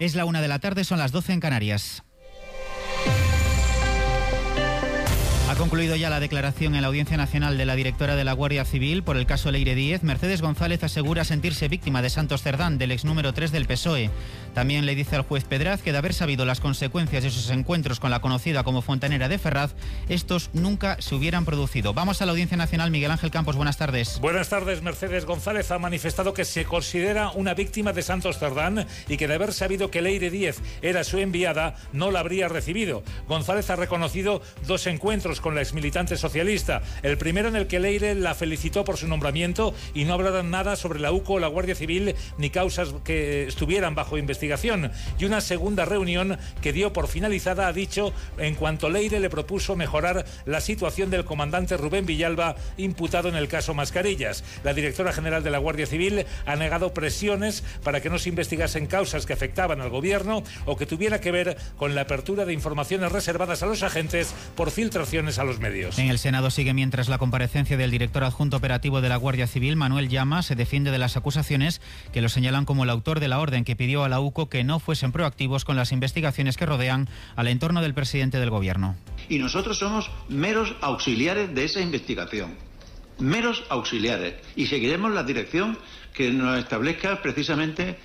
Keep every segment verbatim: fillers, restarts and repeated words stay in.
Es la una de la tarde, son las doce en Canarias. Ha concluido ya la declaración en la Audiencia Nacional de la directora de la Guardia Civil por el caso Leire Díez. Mercedes González asegura sentirse víctima de Santos Cerdán, del ex número tres del P S O E. También le dice al juez Pedraz que de haber sabido las consecuencias de sus encuentros con la conocida como fontanera de Ferraz, estos nunca se hubieran producido. Vamos a la Audiencia Nacional. Miguel Ángel Campos, buenas tardes. Buenas tardes. Mercedes González ha manifestado que se considera una víctima de Santos Cerdán y que de haber sabido que Leire Díez era su enviada, no la habría recibido. González ha reconocido dos encuentros con la exmilitante socialista. El primero en el que Leire la felicitó por su nombramiento y no hablaron nada sobre la U C O o la Guardia Civil ni causas que estuvieran bajo investigación. Y una segunda reunión que dio por finalizada, ha dicho, en cuanto Leire le propuso mejorar la situación del comandante Rubén Villalba, imputado en el caso Mascarillas. La directora general de la Guardia Civil ha negado presiones para que no se investigasen causas que afectaban al gobierno o que tuviera que ver con la apertura de informaciones reservadas a los agentes por filtraciones a los medios. En el Senado sigue mientras la comparecencia del director adjunto operativo de la Guardia Civil, Manuel Llama, se defiende de las acusaciones que lo señalan como el autor de la orden que pidió a la U C O que no fuesen proactivos con las investigaciones que rodean al entorno del presidente del gobierno. Y nosotros somos meros auxiliares de esa investigación, meros auxiliares, y seguiremos la dirección que nos establezca precisamente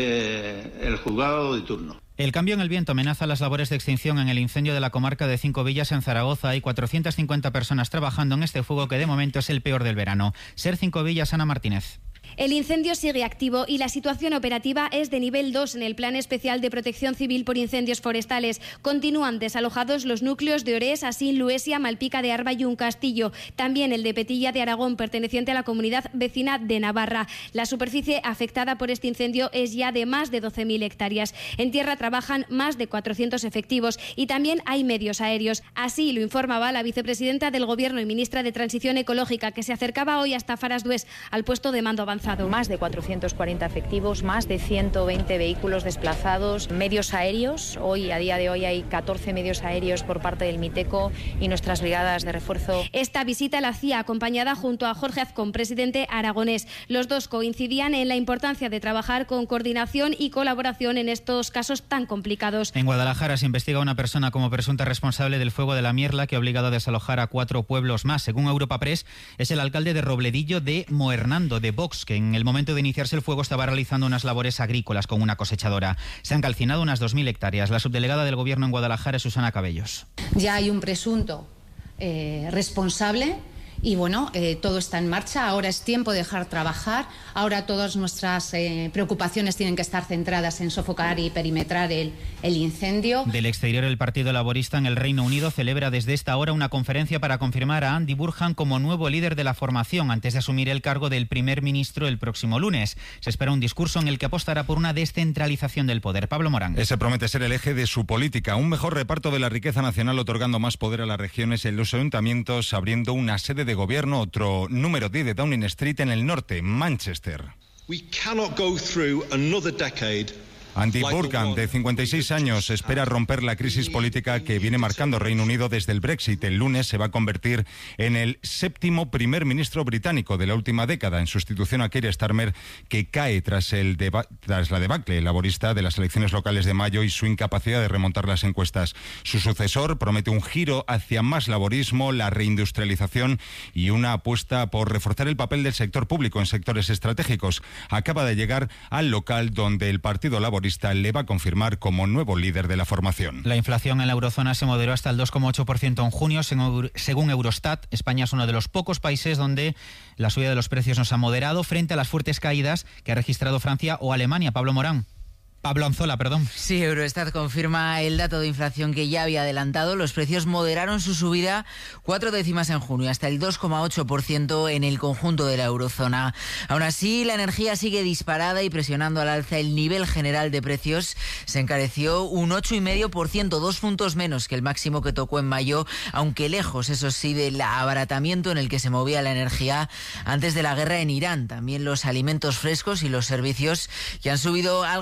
eh, el juzgado de turno. El cambio en el viento amenaza las labores de extinción en el incendio de la comarca de Cinco Villas en Zaragoza. Hay cuatrocientas cincuenta personas trabajando en este fuego que de momento es el peor del verano. Ser Cinco Villas, Ana Martínez. El incendio sigue activo y la situación operativa es de nivel dos en el Plan Especial de Protección Civil por Incendios Forestales. Continúan desalojados los núcleos de Orés, Asín, Luesia, Malpica de Arba y Un Castillo. También el de Petilla de Aragón, perteneciente a la comunidad vecina de Navarra. La superficie afectada por este incendio es ya de más de doce mil hectáreas. En tierra trabajan más de cuatrocientos efectivos y también hay medios aéreos. Así lo informaba la vicepresidenta del Gobierno y ministra de Transición Ecológica, que se acercaba hoy hasta Farasdués, al puesto de mando avanzado. Más de cuatrocientos cuarenta efectivos, más de ciento veinte vehículos desplazados, medios aéreos. Hoy, a día de hoy, hay catorce medios aéreos por parte del MITECO y nuestras brigadas de refuerzo. Esta visita la hacía acompañada junto a Jorge Azcón, presidente aragonés. Los dos coincidían en la importancia de trabajar con coordinación y colaboración en estos casos tan complicados. En Guadalajara se investiga a una persona como presunta responsable del fuego de la Mierla que ha obligado a desalojar a cuatro pueblos más. Según Europa Press, es el alcalde de Robledillo de Moernando, de Vox, que en el momento de iniciarse el fuego estaba realizando unas labores agrícolas con una cosechadora. Se han calcinado unas dos mil hectáreas. La subdelegada del Gobierno en Guadalajara es Susana Cabellos. Ya hay un presunto eh, responsable. Y bueno, eh, todo está en marcha, ahora es tiempo de dejar trabajar, ahora todas nuestras eh, preocupaciones tienen que estar centradas en sofocar y perimetrar el, el incendio. Del exterior, el Partido Laborista en el Reino Unido celebra desde esta hora una conferencia para confirmar a Andy Burnham como nuevo líder de la formación antes de asumir el cargo del primer ministro el próximo lunes. Se espera un discurso en el que apostará por una descentralización del poder. Pablo Morán. Ese promete ser el eje de su política, un mejor reparto de la riqueza nacional otorgando más poder a las regiones y en los ayuntamientos, abriendo una sede de gobierno, otro número diez de Downing Street en el norte, Manchester. We cannot go through another decade. Andy Burnham, de cincuenta y seis años, espera romper la crisis política que viene marcando Reino Unido desde el Brexit. El lunes se va a convertir en el séptimo primer ministro británico de la última década, en sustitución a Keir Starmer, que cae tras, el deba- tras la debacle laborista de las elecciones locales de mayo y su incapacidad de remontar las encuestas. Su sucesor promete un giro hacia más laborismo, la reindustrialización y una apuesta por reforzar el papel del sector público en sectores estratégicos. Acaba de llegar al local donde el Partido Laborista le va a confirmar como nuevo líder de la formación. La inflación en la eurozona se moderó hasta el dos coma ocho por ciento en junio, según Eurostat. España es uno de los pocos países donde la subida de los precios nos ha moderado frente a las fuertes caídas que ha registrado Francia o Alemania. Pablo Morán. Pablo Anzola, perdón. Sí, Eurostat confirma el dato de inflación que ya había adelantado. Los precios moderaron su subida cuatro décimas en junio, hasta el dos coma ocho por ciento en el conjunto de la eurozona. Aún así, la energía sigue disparada y presionando al alza el nivel general de precios. Se encareció un ocho coma cinco por ciento, dos puntos menos que el máximo que tocó en mayo, aunque lejos, eso sí, del abaratamiento en el que se movía la energía antes de la guerra en Irán. También los alimentos frescos y los servicios, que han subido algo más de un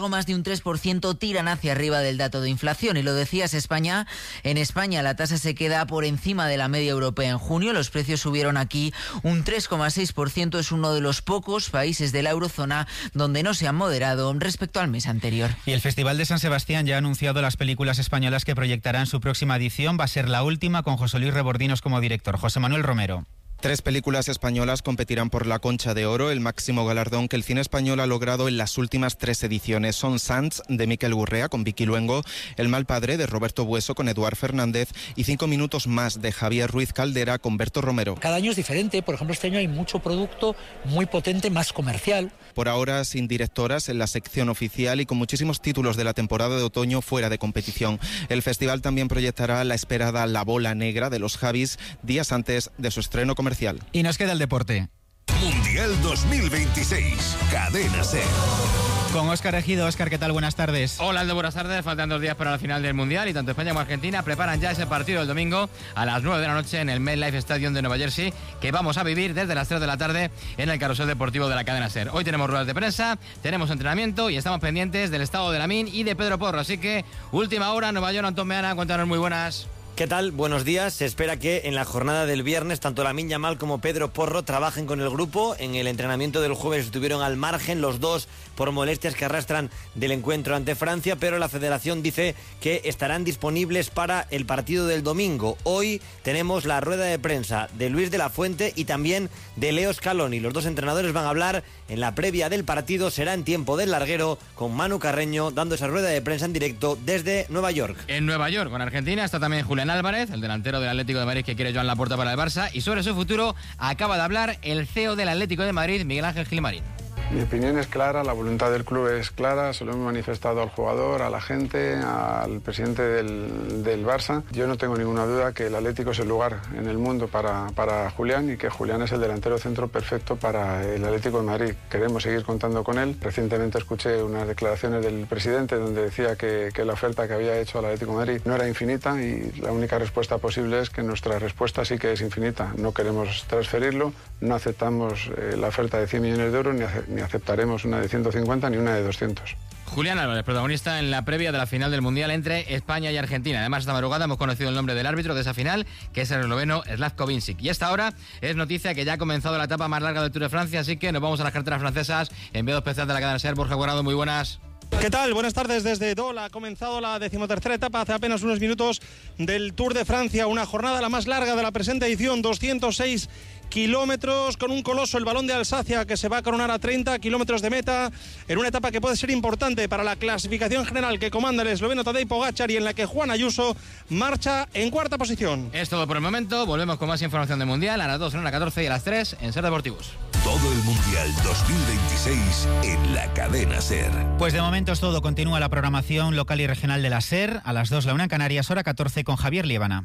tres por ciento tiran hacia arriba del dato de inflación. Y lo decías, España, en España la tasa se queda por encima de la media europea en junio. Los precios subieron aquí un tres coma seis por ciento. Es uno de los pocos países de la eurozona donde no se han moderado respecto al mes anterior. Y el Festival de San Sebastián ya ha anunciado las películas españolas que proyectarán su próxima edición. Va a ser la última con José Luis Rebordinos como director. José Manuel Romero. Tres películas españolas competirán por la Concha de Oro, el máximo galardón que el cine español ha logrado en las últimas tres ediciones. Son Sants, de Miquel Gurrea, con Vicky Luengo, El mal padre, de Roberto Bueso, con Eduard Fernández, y Cinco minutos más, de Javier Ruiz Caldera, con Berto Romero. Cada año es diferente. Por ejemplo, este año hay mucho producto muy potente, más comercial. Por ahora sin directoras en la sección oficial y con muchísimos títulos de la temporada de otoño fuera de competición. El festival también proyectará la esperada La bola negra de los Javis días antes de su estreno comercial. Y nos queda el deporte. Mundial dos mil veintiséis, Cadena SER. Con Óscar Ejido. Óscar, ¿qué tal? Buenas tardes. Hola, Aldo, buenas tardes. Faltan dos días para la final del Mundial y tanto España como Argentina preparan ya ese partido del domingo a las nueve de la noche en el MetLife Stadium de Nueva Jersey, que vamos a vivir desde las tres de la tarde en el carrusel deportivo de la cadena SER. Hoy tenemos ruedas de prensa, tenemos entrenamiento y estamos pendientes del estado de Lamine y de Pedro Porro. Así que, última hora, Nueva York, Antón Meana, cuéntanos, muy buenas. ¿Qué tal? Buenos días. Se espera que en la jornada del viernes tanto Lamine Yamal como Pedro Porro trabajen con el grupo. En el entrenamiento del jueves estuvieron al margen los dos por molestias que arrastran del encuentro ante Francia, pero la federación dice que estarán disponibles para el partido del domingo. Hoy tenemos la rueda de prensa de Luis de la Fuente y también de Leo Scaloni. Los dos entrenadores van a hablar en la previa del partido. Será en tiempo del larguero, con Manu Carreño dando esa rueda de prensa en directo desde Nueva York. En Nueva York, con Argentina, está también Julián Álvarez, el delantero del Atlético de Madrid que quiere Joan Laporta para el Barça, y sobre su futuro acaba de hablar el C E O del Atlético de Madrid, Miguel Ángel Gilmarín. Mi opinión es clara, la voluntad del club es clara, se lo hemos manifestado al jugador, a la gente, al presidente del, del Barça. Yo no tengo ninguna duda que el Atlético es el lugar en el mundo para, para Julián y que Julián es el delantero centro perfecto para el Atlético de Madrid. Queremos seguir contando con él. Recientemente escuché unas declaraciones del presidente donde decía que, que la oferta que había hecho al Atlético de Madrid no era infinita y la única respuesta posible es que nuestra respuesta sí que es infinita. No queremos transferirlo, no aceptamos eh, la oferta de cien millones de euros ni, ni aceptaremos una de ciento cincuenta ni una de doscientos. Julián Álvarez, protagonista en la previa de la final del Mundial entre España y Argentina. Además, esta madrugada hemos conocido el nombre del árbitro de esa final, que es el esloveno Slavko Vincic. Y esta hora es noticia que ya ha comenzado la etapa más larga del Tour de Francia, así que nos vamos a las carreteras francesas. Enviado especial de la cadena SER, Borja Guardado, muy buenas. ¿Qué tal? Buenas tardes desde Dole. Ha comenzado la decimotercera etapa hace apenas unos minutos del Tour de Francia, una jornada la más larga de la presente edición, doscientos seis kilómetros, con un coloso, el Balón de Alsacia, que se va a coronar a treinta kilómetros de meta, en una etapa que puede ser importante para la clasificación general que comanda el esloveno Tadej Pogačar y en la que Juan Ayuso marcha en cuarta posición. Es todo por el momento, volvemos con más información del Mundial a las dos, en la catorce y a las tres en SER Deportivos. Todo el Mundial dos mil veintiséis en la cadena SER. Pues de momento es todo, continúa la programación local y regional de la SER, a las dos la una en Canarias, hora catorce con Javier Liébana.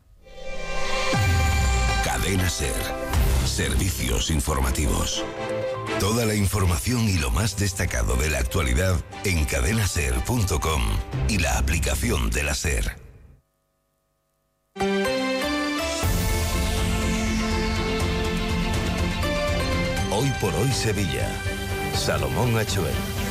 Cadena SER. Servicios informativos. Toda la información y lo más destacado de la actualidad en cadena ser punto com y la aplicación de la SER. Hoy por hoy Sevilla. Salomón Achuel.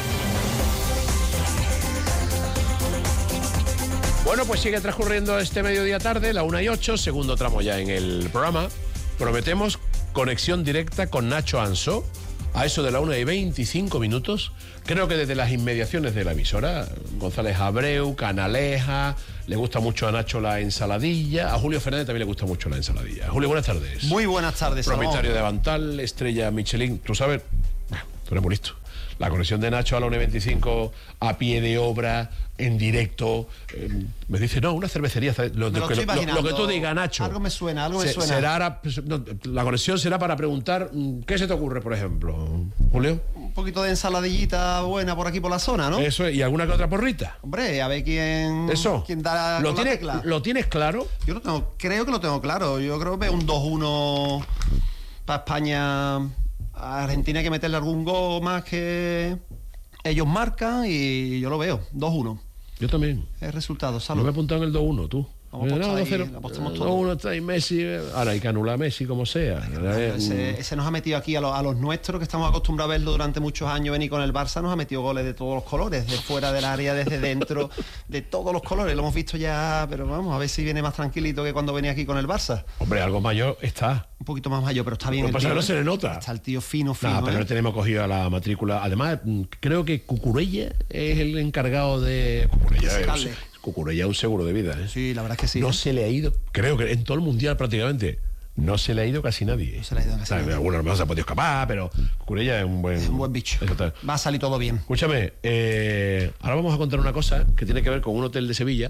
Bueno, pues sigue transcurriendo este mediodía tarde, la una y ocho, segundo tramo ya en el programa. Prometemos conexión directa con Nacho Ansó a eso de la una y veinticinco minutos. Creo que desde las inmediaciones de la emisora, González Abreu, Canaleja, le gusta mucho a Nacho la ensaladilla, a Julio Fernández también le gusta mucho la ensaladilla. Julio, buenas tardes. Muy buenas tardes, propietario de Avantal, estrella Michelin. Tú sabes, tú eres muy listo. La conexión de Nacho a la una y veinticinco, a pie de obra, en directo. Eh, me dice, no, una cervecería. Lo, me lo, que, estoy lo, lo que tú digas, Nacho. Algo me suena, algo me se, suena. Será, no, la conexión será para preguntar, ¿qué se te ocurre, por ejemplo, Julio? Un poquito de ensaladillita buena por aquí, por la zona, ¿no? Eso, ¿y alguna que otra porrita? Hombre, a ver quién, Eso. quién da ¿Lo con tienes, la tecla. ¿Lo tienes claro? Yo lo tengo, creo que lo tengo claro. Yo creo que un dos uno para España. A Argentina hay que meterle algún gol más que ellos marcan y yo lo veo, dos uno. Yo también. El resultado, Yo salud. me he apuntado en el dos uno, tú. Vamos a apostar ahí, lo apostamos todo. Uno está y Messi, ahora hay que anular a Messi como sea. Ese, ese nos ha metido aquí a los, a los nuestros, que estamos acostumbrados a verlo durante muchos años venir con el Barça, nos ha metido goles de todos los colores, de fuera del área, desde dentro, de todos los colores. Lo hemos visto ya, pero vamos a ver si viene más tranquilito que cuando venía aquí con el Barça. Hombre, algo mayor está. Un poquito más mayor, pero está bien. Lo que pasa es que no se le nota. Está el tío fino, fino. No, pero ¿eh? no tenemos cogido a la matrícula. Además, creo que Cucurella es el encargado de... Cucurella es, Cucurella es un seguro de vida, ¿eh? Sí, la verdad es que sí. No ¿eh? se le ha ido, creo que en todo el Mundial prácticamente, no se le ha ido casi nadie. No se le ha ido casi nadie. Algunos más se ha podido escapar, pero Cucurella es un buen... Es un buen bicho. Va a salir todo bien. Escúchame, eh, ahora vamos a contar una cosa que tiene que ver con un hotel de Sevilla.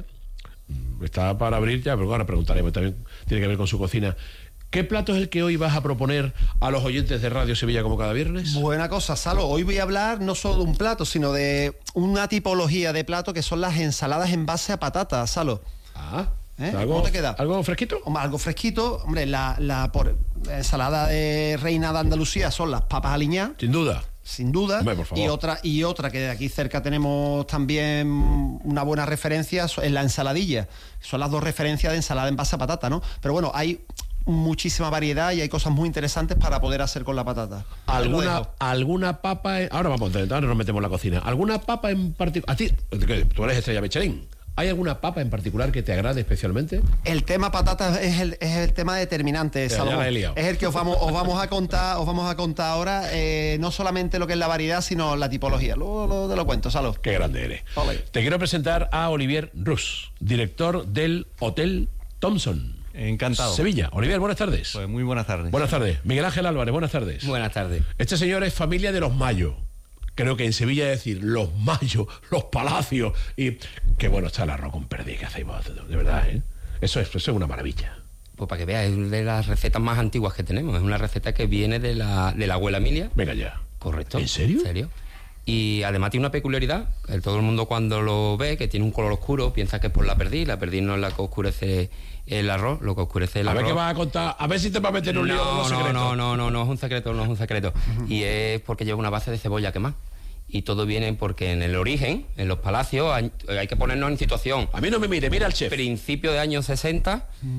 Está para abrir ya, pero ahora preguntaremos, también tiene que ver con su cocina. ¿Qué plato es el que hoy vas a proponer a los oyentes de Radio Sevilla como cada viernes? Buena cosa, Salo. Hoy voy a hablar no solo de un plato, sino de una tipología de plato que son las ensaladas en base a patata, Salo. Ah, ¿Eh? ¿algo, ¿Cómo te queda? ¿Algo fresquito? Hombre, algo fresquito. Hombre, la, la, por, la ensalada de reina de Andalucía son las papas aliñadas. Sin duda. Sin duda. Hombre, por favor. Y otra, y otra que de aquí cerca tenemos también una buena referencia es la ensaladilla. Son las dos referencias de ensalada en base a patata, ¿no? Pero bueno, hay muchísima variedad y hay cosas muy interesantes para poder hacer con la patata. ¿Alguna, alguna papa? En... Ahora vamos, ahora nos metemos en la cocina. ¿Alguna papa en particular? A ti, tú eres estrella Michelin. ¿Hay alguna papa en particular que te agrade especialmente? El tema patata es el, es el tema determinante, ya, Salomón. ya la he liado. Es el que os vamos, os vamos a contar, os vamos a contar ahora, eh, no solamente lo que es la variedad, sino la tipología. Luego lo, te lo cuento, Salo. Qué grande eres. Vale. Te quiero presentar a Olivier Rus, director del Hotel Thompson. Encantado. Sevilla. Olivier, buenas tardes. Pues muy buenas tardes. Buenas tardes. Miguel Ángel Álvarez, buenas tardes. Buenas tardes. Este señor es familia de los Mayo. Creo que en Sevilla es decir, los Mayo, los Palacios. Y qué bueno está el arroz con perdiz que hacéis vosotros, de verdad, ¿eh? Eso es, eso es una maravilla. Pues para que veas, es de las recetas más antiguas que tenemos. Es una receta que viene de la, de la abuela Emilia. Venga ya. Correcto. ¿En serio? En serio. Y además tiene una peculiaridad. Todo el mundo cuando lo ve, que tiene un color oscuro, piensa que es por la perdiz. La perdiz no es la que oscurece el arroz, lo que oscurece el a arroz. A ver qué vas a contar, a ver si te va a meter en un no, lío con los no, secretos. No, no, no, no es un secreto, no es un secreto. Uh-huh. Y es porque lleva una base de cebolla quemada. Y todo viene porque en el origen, en los palacios, hay, hay que ponernos en situación. A mí no me mire, mira al chef. Principio de años sesenta, mm.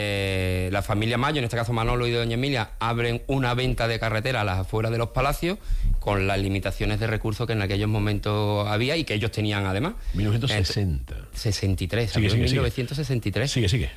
eh, la familia Mayo, en este caso Manolo y doña Emilia, abren una venta de carretera a las afueras de los palacios con las limitaciones de recursos que en aquellos momentos había y que ellos tenían además. mil novecientos sesenta. sesenta y tres, sigue, sigue, mil novecientos sesenta y tres. Sigue, sigue.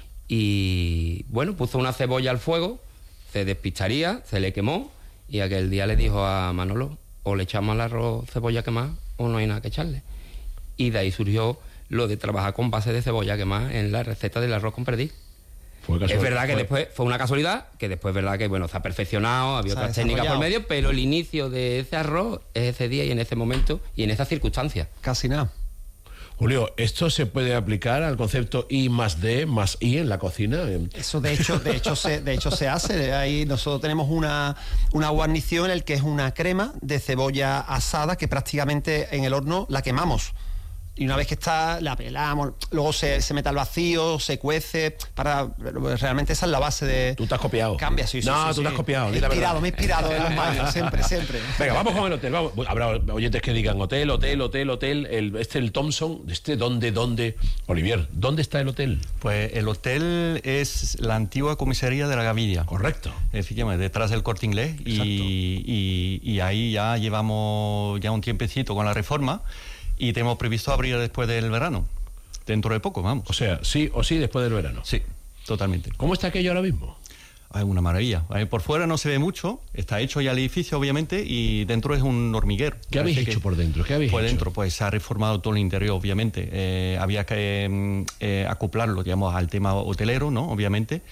Y bueno, puso una cebolla al fuego, se despistaría, se le quemó y aquel día le dijo a Manolo: o le echamos al arroz cebolla quemada o no hay nada que echarle. Y de ahí surgió lo de trabajar con base de cebolla quemada en la receta del arroz con perdiz. Fue es verdad que fue... después fue una casualidad, que después es verdad que bueno, se ha perfeccionado, había otras técnicas por medio, pero el inicio de ese arroz es ese día y en ese momento y en esa circunstancia. Casi nada. Julio, ¿esto se puede aplicar al concepto I más D más I en la cocina? Eso de hecho, de hecho se, de hecho se hace. Ahí nosotros tenemos una, una guarnición en el que es una crema de cebolla asada que prácticamente en el horno la quemamos. Y una vez que está, la pelamos, luego se, se mete al vacío, se cuece, para realmente esa es la base de... Tú te has copiado. Cambia, sí, sí. No, sí, tú sí. te has copiado. Me he inspirado, me he inspirado en los baños, siempre, siempre. Venga, vamos con el hotel. Vamos. Habrá oyentes que digan hotel, hotel, hotel, hotel. El, este, el Thompson, este, ¿dónde, dónde? Olivier, ¿dónde está el hotel? Pues el hotel es la antigua comisaría de la Gavidia. Correcto. Efectivamente, detrás del Corte Inglés. Y, y, y ahí ya llevamos ya un tiempecito con la reforma. Y tenemos previsto abrir después del verano, dentro de poco, vamos. O sea, sí o sí después del verano. Sí, totalmente. ¿Cómo está aquello ahora mismo? Es una maravilla. Por fuera no se ve mucho, está hecho ya el edificio, obviamente, y dentro es un hormiguero. ¿Qué habéis hecho por dentro? ¿Qué habéis por hecho? dentro, pues se ha reformado todo el interior, obviamente. Eh, había que eh, acoplarlo, digamos, al tema hotelero, ¿no? Obviamente.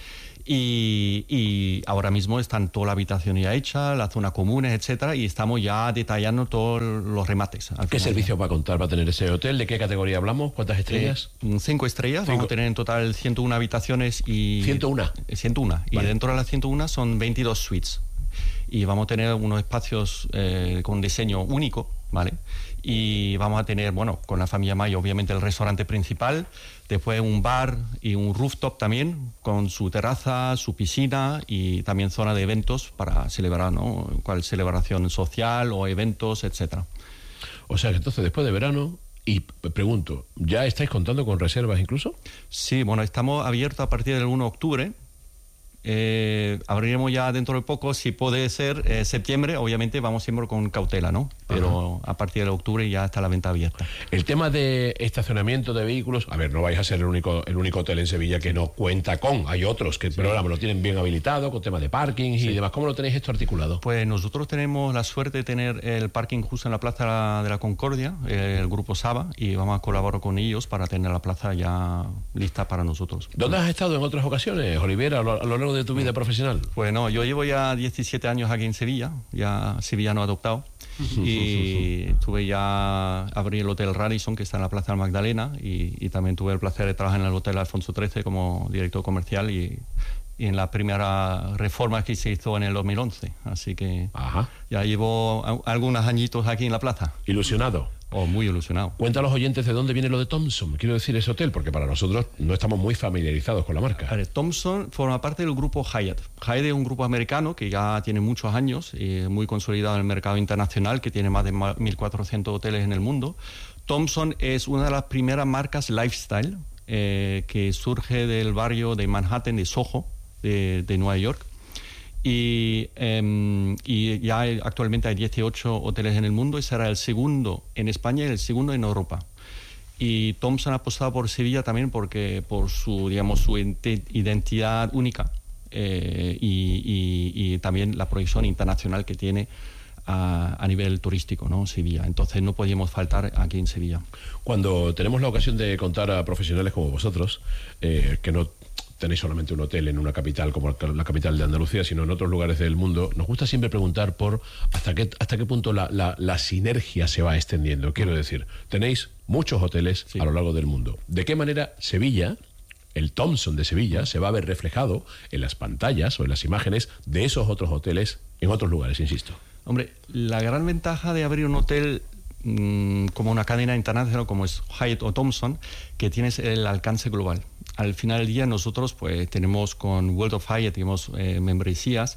Y, y ahora mismo están toda la habitación ya hecha, las zonas comunes, etcétera, y estamos ya detallando todos los remates. ¿Qué servicio va a contar, va a tener ese hotel? ¿De qué categoría hablamos? ¿Cuántas estrellas? Eh, cinco estrellas, cinco. Vamos a tener en total ciento una habitaciones y... ¿ciento uno? ciento uno, y vale. Dentro de las ciento uno son veintidós suites. Y vamos a tener unos espacios eh, con diseño único, ¿vale? Y vamos a tener, bueno, con la familia Mayo, obviamente el restaurante principal, después un bar y un rooftop también, con su terraza, su piscina y también zona de eventos para celebrar, ¿no? Cual celebración social o eventos, etcétera. O sea que entonces después de verano Y pregunto, ¿ya estáis contando con reservas incluso? Sí, bueno, estamos abiertos a partir del uno de octubre. Eh, abriremos ya dentro de poco, si puede ser eh, septiembre, obviamente vamos siempre con cautela, ¿no? Pero Ajá. a partir de octubre ya está la venta abierta. El tema de estacionamiento de vehículos, a ver, no vais a ser el único el único hotel en Sevilla que no cuenta con, hay otros que el sí. programa lo tienen bien habilitado, con temas de parking sí. y demás. ¿Cómo lo tenéis esto articulado? Pues nosotros tenemos la suerte de tener el parking justo en la Plaza de la Concordia, el grupo Saba, y vamos a colaborar con ellos para tener la plaza ya lista para nosotros. ¿Dónde has estado en otras ocasiones, Oliviera, a lo, a lo largo de tu vida profesional? Pues no, yo llevo ya diecisiete años aquí en Sevilla, ya sevillano adoptado, y tuve ya abrir el Hotel Radisson, que está en la Plaza de la Magdalena, y, y también tuve el placer de trabajar en el Hotel Alfonso trece como director comercial y, y en la primera reforma que se hizo en el dos mil once, así que Ajá. ya llevo a, algunos añitos aquí en la plaza. ¿Ilusionado? Oh, muy ilusionado. Cuenta a los oyentes de dónde viene lo de Thompson, quiero decir ese hotel, porque para nosotros no estamos muy familiarizados con la marca. A ver, Thompson forma parte del grupo Hyatt. Hyatt es un grupo americano que ya tiene muchos años, y muy consolidado en el mercado internacional, que tiene más de mil cuatrocientos hoteles en el mundo. Thompson es una de las primeras marcas lifestyle eh, que surge del barrio de Manhattan, de Soho, de, de Nueva York. Y, eh, y ya hay, actualmente hay dieciocho hoteles en el mundo y será el segundo en España y el segundo en Europa. Y Thompson ha apostado por Sevilla también porque por su, digamos, su identidad única eh, y, y, y también la proyección internacional que tiene a, a nivel turístico, ¿no? Sevilla. Entonces no podíamos faltar aquí en Sevilla. Cuando tenemos la ocasión de contar a profesionales como vosotros, eh, que no tenéis solamente un hotel en una capital como la capital de Andalucía, sino en otros lugares del mundo, nos gusta siempre preguntar por hasta qué, hasta qué punto la, la, la sinergia se va extendiendo. Quiero decir, tenéis muchos hoteles sí. a lo largo del mundo. ¿De qué manera Sevilla, el Thompson de Sevilla, se va a ver reflejado en las pantallas o en las imágenes de esos otros hoteles en otros lugares, insisto? Hombre, la gran ventaja de abrir un hotel mmm, como una cadena internacional como es Hyatt o Thompson, que tienes el alcance global. Al final del día nosotros pues tenemos con World of Hyatt tenemos eh, membresías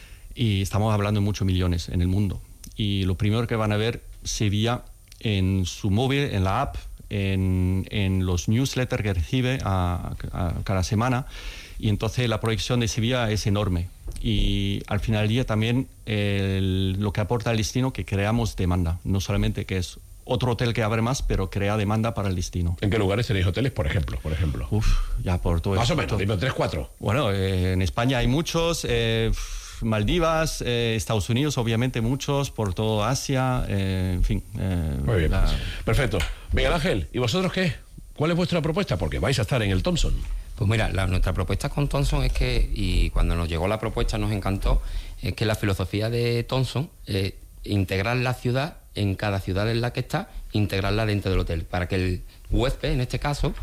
y estamos hablando de muchos millones en el mundo. Y lo primero que van a ver Sevilla en su móvil, en la app, en, en los newsletters que recibe a, a cada semana. Y entonces la proyección de Sevilla es enorme. Y al final del día también el, lo que aporta al destino, que creamos demanda, no solamente que es otro hotel que abre más, pero crea demanda para el destino. ¿En qué lugares tenéis hoteles, por ejemplo? Por ejemplo. Uf, ya por todo Más eso, o menos, dime tres, cuatro. Bueno, eh, en España hay muchos, eh, Maldivas, eh, Estados Unidos, obviamente muchos, por todo Asia, eh, en fin. Eh, Muy bien, la... perfecto. Miguel Ángel, ¿y vosotros qué? ¿Cuál es vuestra propuesta? Porque vais a estar en el Thompson. Pues mira, la, nuestra propuesta con Thompson es que, y cuando nos llegó la propuesta nos encantó, es que la filosofía de Thompson es integrar la ciudad en cada ciudad en la que está, integrarla dentro del hotel, para que el huésped, en este caso,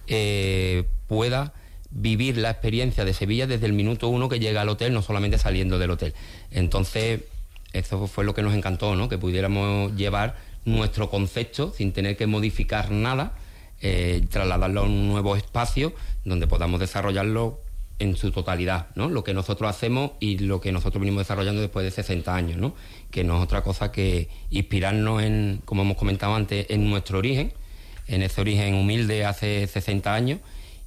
eh, pueda vivir la experiencia de Sevilla desde el minuto uno que llega al hotel, no solamente saliendo del hotel. Entonces, eso fue lo que nos encantó, ¿no? Que pudiéramos llevar nuestro concepto sin tener que modificar nada, eh, trasladarlo a un nuevo espacio donde podamos desarrollarlo en su totalidad, ¿no? Lo que nosotros hacemos y lo que nosotros venimos desarrollando después de sesenta años, ¿no? Que no es otra cosa que inspirarnos en, como hemos comentado antes, en nuestro origen, en ese origen humilde hace sesenta años,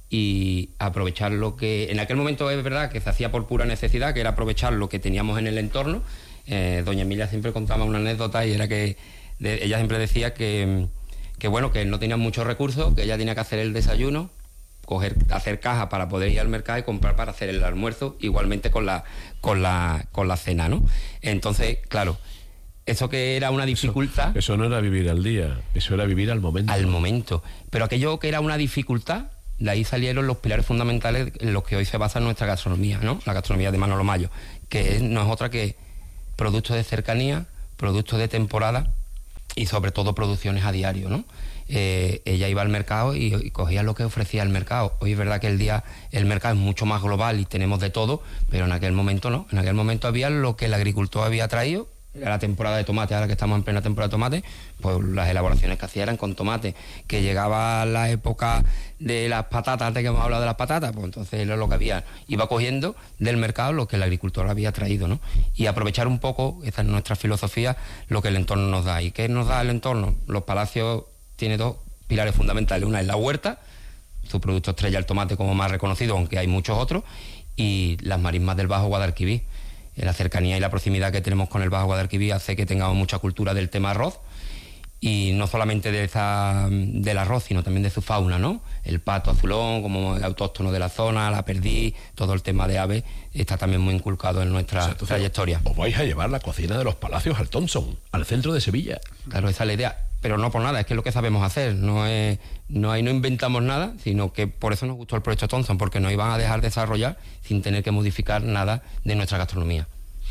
y aprovechar lo que en aquel momento es verdad que se hacía por pura necesidad, que era aprovechar lo que teníamos en el entorno. Eh, doña Emilia siempre contaba una anécdota y era que de, ella siempre decía que, que bueno, que no tenía muchos recursos, que ella tenía que hacer el desayuno, coger, hacer caja para poder ir al mercado y comprar para hacer el almuerzo, igualmente con la, con la, con la cena, ¿no? Entonces, claro, eso que era una dificultad... Eso, eso no era vivir al día, eso era vivir al momento. Al momento. Pero aquello que era una dificultad, de ahí salieron los pilares fundamentales en los que hoy se basa nuestra gastronomía, ¿no? La gastronomía de Manolo Mayo, que no es otra que productos de cercanía, productos de temporada y sobre todo producciones a diario, ¿no? Eh, ella iba al mercado y, y cogía lo que ofrecía el mercado. Hoy es verdad que el día el mercado es mucho más global y tenemos de todo, pero en aquel momento no. En aquel momento había lo que el agricultor había traído. Era la temporada de tomate, ahora que estamos en plena temporada de tomate, pues las elaboraciones que hacía eran con tomate. Que llegaba la época de las patatas, antes que hemos hablado de las patatas, pues entonces era lo que había. Iba cogiendo del mercado lo que el agricultor había traído, ¿no? Y aprovechar un poco, esa es nuestra filosofía, lo que el entorno nos da. ¿Y qué nos da el entorno? Los palacios tiene dos pilares fundamentales. Una es la huerta, su producto estrella el tomate como más reconocido, aunque hay muchos otros, y las marismas del Bajo Guadalquivir. La cercanía y la proximidad que tenemos con el Bajo Guadalquivir hace que tengamos mucha cultura del tema arroz, y no solamente de esa, del arroz, sino también de su fauna, ¿no? El pato azulón, como autóctono de la zona, la perdiz, todo el tema de aves está también muy inculcado en nuestra, o sea, trayectoria. Os vais a llevar la cocina de los palacios al Thompson, al centro de Sevilla. Claro, esa es la idea, pero no por nada, es que es lo que sabemos hacer, no es, no, hay, no inventamos nada, sino que por eso nos gustó el proyecto Thompson, porque nos iban a dejar desarrollar sin tener que modificar nada de nuestra gastronomía.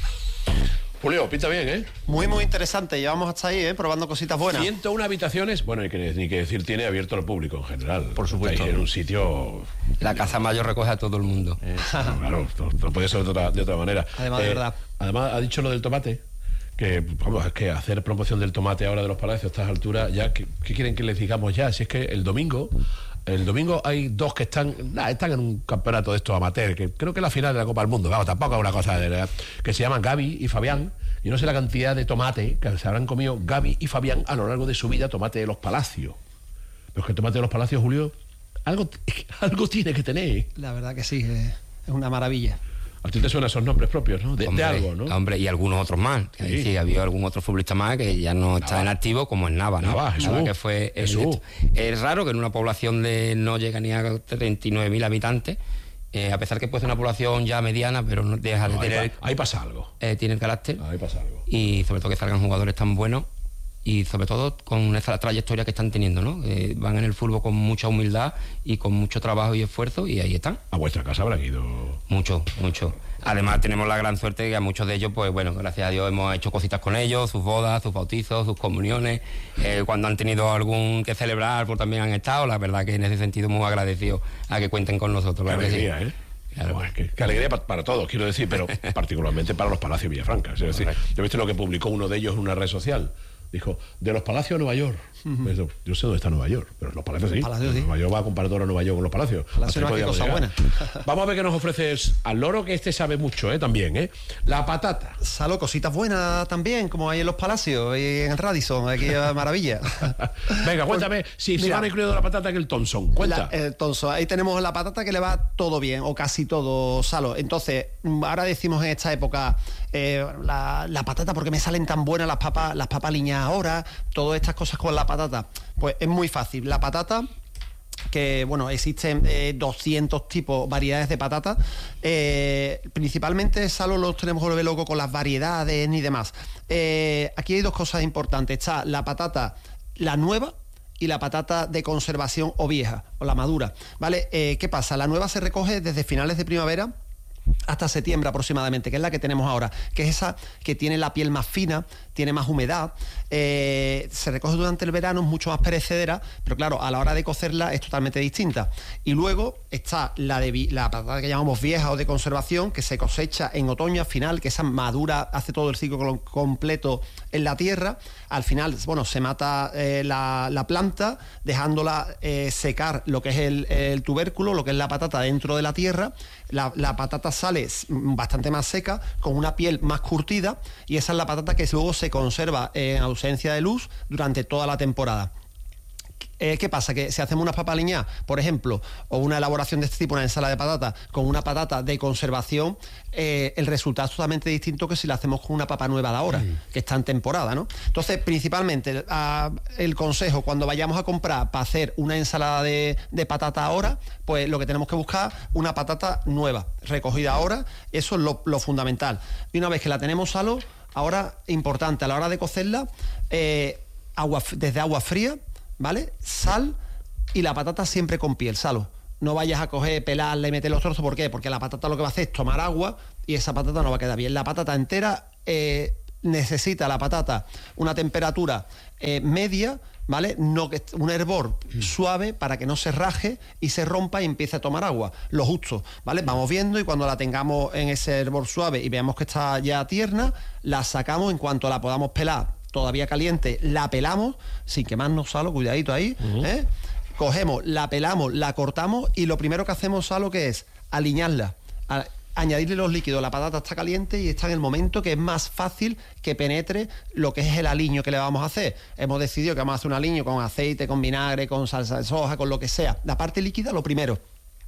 Julio, pinta bien, ¿eh? Muy, muy interesante. Llevamos hasta ahí, ¿eh? Probando cositas buenas. ciento una habitaciones, bueno, ni que, ni que decir, tiene abierto al público en general. Por supuesto. Estáis en un sitio... La Casa Mayor recoge a todo el mundo. Eh, claro, no, no puede ser de otra, de otra manera. Además, eh, de verdad. Además, ha dicho lo del tomate, que, vamos, es que hacer promoción del tomate ahora de los palacios a estas alturas, ya, ¿qué, qué quieren que les digamos ya? Si es que el domingo... El domingo hay dos que están nah, están en un campeonato de estos amateur, que creo que es la final de la Copa del Mundo, vamos, tampoco es una cosa de verdad, que se llaman Gaby y Fabián. Yo no sé la cantidad de tomate que se habrán comido Gaby y Fabián a lo largo de su vida, tomate de los Palacios. Pero es que el tomate de los Palacios, Julio, algo, algo tiene que tener. La verdad que sí, es una maravilla. A ti te suenan esos nombres propios, ¿no? De, hombre, de algo, ¿no? Hombre, y algunos otros más. Sí, sí, había algún otro futbolista más que ya no está en activo, como en Nava, ¿no? Nava, Jesús. Nava, que fue Jesús. Es raro que en una población de no llega ni a treinta y nueve mil habitantes, eh, a pesar que puede ser una población ya mediana, pero no deja de no, tener... Ahí, pa, ahí pasa algo. Eh, tiene el carácter. Ahí pasa algo. Y sobre todo que salgan jugadores tan buenos y sobre todo con esa trayectoria que están teniendo, ¿no? Eh, van en el fútbol con mucha humildad y con mucho trabajo y esfuerzo, y ahí están. A vuestra casa habrán ido... Mucho, mucho. Además tenemos la gran suerte de que a muchos de ellos, pues bueno, gracias a Dios hemos hecho cositas con ellos, sus bodas, sus bautizos, sus comuniones, eh, cuando han tenido algún que celebrar, pues también han estado. La verdad que en ese sentido muy agradecido a que cuenten con nosotros. Qué alegría, sí. ¿eh? Claro. Bueno, qué, qué alegría para, para todos, quiero decir, pero particularmente para los Palacios Villafranca. Es decir, yo he visto lo que publicó uno de ellos en una red social. Dijo, de los Palacios a Nueva York. Uh-huh. Yo, yo sé dónde está Nueva York, pero los Palacios sí. Palacios, sí. Nueva York va a comparar ahora Nueva York con los Palacios. Palacios no, qué cosa buena. Vamos a ver qué nos ofreces al loro, que este sabe mucho, ¿eh? También, ¿eh? La patata. Salo, cositas buenas también, como hay en los Palacios y en el Radisson, aquí maravilla. Venga, cuéntame si Mira, se van incluido la patata que el Thompson. Cuenta. La, el Thompson, ahí tenemos la patata que le va todo bien, o casi todo, Salo. Entonces, ahora decimos en esta época, eh, la, la patata, porque me salen tan buenas las papas, las papas liñas ahora, todas estas cosas con la patata. Pues es muy fácil. La patata, que bueno, existen eh, doscientos tipos, variedades de patata. Eh, principalmente, Salo, los tenemos que volver loco con las variedades ni demás. Eh, aquí hay dos cosas importantes. Está la patata, la nueva, y la patata de conservación o vieja, o la madura, ¿vale? Eh, ¿qué pasa? La nueva se recoge desde finales de primavera hasta septiembre aproximadamente, que es la que tenemos ahora, que es esa que tiene la piel más fina, tiene más humedad, eh, se recoge durante el verano, es mucho más perecedera, pero claro, a la hora de cocerla es totalmente distinta. Y luego está la, de, la patata que llamamos vieja o de conservación, que se cosecha en otoño al final, que esa madura, hace todo el ciclo completo en la tierra. Al final, bueno, se mata eh, la, la planta, dejándola eh, secar lo que es el, el tubérculo, lo que es la patata dentro de la tierra. La, la patata sale bastante más seca, con una piel más curtida, y esa es la patata que luego se conserva en ausencia de luz durante toda la temporada. Eh, ¿Qué pasa? Que si hacemos unas papas liñadas, por ejemplo, o una elaboración de este tipo, una ensalada de patata, con una patata de conservación, eh, el resultado es totalmente distinto que si la hacemos con una papa nueva de ahora, sí, que está en temporada, ¿no? Entonces, principalmente, a, el consejo, cuando vayamos a comprar para hacer una ensalada de, de patata ahora, pues lo que tenemos que buscar, una patata nueva, recogida ahora, eso es lo, lo fundamental. Y una vez que la tenemos, Salo, ahora, importante, a la hora de cocerla, eh, agua, desde agua fría, ¿vale? Sal y la patata siempre con piel, Salo. No vayas a coger, pelarla y meter los trozos. ¿Por qué? Porque la patata lo que va a hacer es tomar agua y esa patata no va a quedar bien. La patata entera eh, necesita la patata una temperatura eh, media, ¿vale? No que un hervor mm. suave para que no se raje y se rompa y empiece a tomar agua. Lo justo, ¿vale? Vamos viendo y cuando la tengamos en ese hervor suave y veamos que está ya tierna, la sacamos. En cuanto la podamos pelar todavía caliente, la pelamos sin quemarnos, Salo, cuidadito ahí, uh-huh. ¿eh? Cogemos, la pelamos, la cortamos y lo primero que hacemos, Salo, que es aliñarla. añadirle los líquidos. La patata está caliente y está en el momento que es más fácil que penetre lo que es el aliño que le vamos a hacer. Hemos decidido que vamos a hacer un aliño con aceite, con vinagre, con salsa de soja, con lo que sea. La parte líquida, lo primero.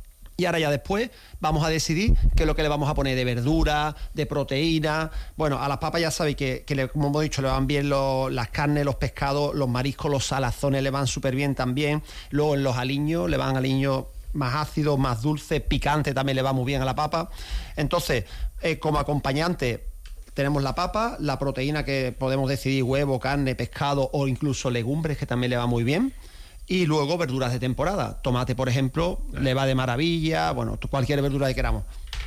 Y ahora ya después vamos a decidir qué es lo que le vamos a poner de verdura, de proteína. Bueno, a las papas ya sabéis que, que le, como hemos dicho, le van bien los, las carnes, los pescados, los mariscos, los salazones le van súper bien también. Luego en los aliños le van aliños más ácidos, más dulces, picante también le va muy bien a la papa. Entonces, eh, como acompañante tenemos la papa, la proteína que podemos decidir huevo, carne, pescado o incluso legumbres que también le va muy bien. Y luego verduras de temporada. Tomate, por ejemplo, eh. le va de maravilla. Bueno, cualquier verdura que queramos.